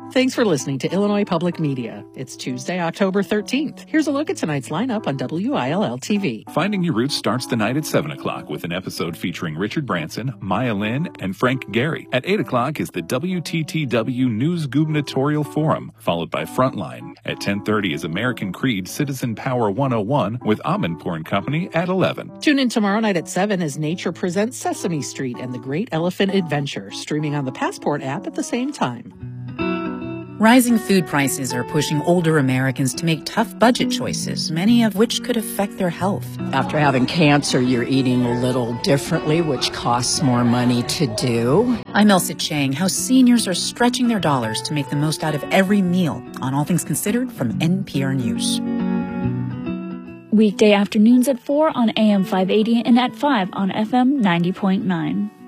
Thanks for listening to Illinois Public Media. It's Tuesday, October 13th. Here's a look at tonight's lineup on WILL-TV. Finding Your Roots starts tonight at 7 o'clock with an episode featuring Richard Branson, Maya Lynn, and Frank Gehry. At 8 o'clock is the WTTW News Gubernatorial Forum, followed by Frontline. At 10:30 is American Creed Citizen Power 101 with Amanpour and Company at 11. Tune in tomorrow night at 7 as Nature presents Sesame Street and the Great Elephant Adventure, streaming on the Passport app at the same time. Rising food prices are pushing older Americans to make tough budget choices, many of which could affect their health. After having cancer, you're eating a little differently, which costs more money to do. I'm Elsa Chang. How seniors are stretching their dollars to make the most out of every meal on All Things Considered from NPR News. Weekday afternoons at 4 on AM 580 and at 5 on FM 90.9.